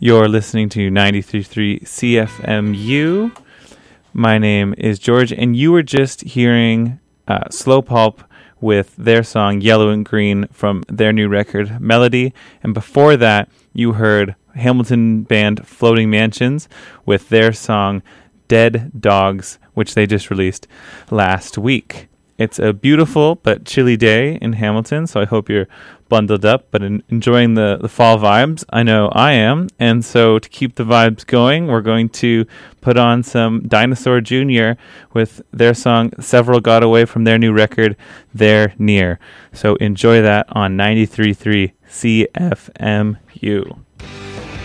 You're listening to 93.3 CFMU. My name is George, and you were just hearing Slow Pulp with their song Yellow and Green from their new record, Melody. And before that, you heard Hamilton band Floating Mansions with their song Dead Dogs, which they just released last week. It's a beautiful but chilly day in Hamilton, so I hope you're bundled up but enjoying the fall vibes. I know I am, and so to keep the vibes going, we're going to put on some Dinosaur Jr. with their song Several Got Away from their new record, They're Near. So enjoy that on 93.3 CFMU.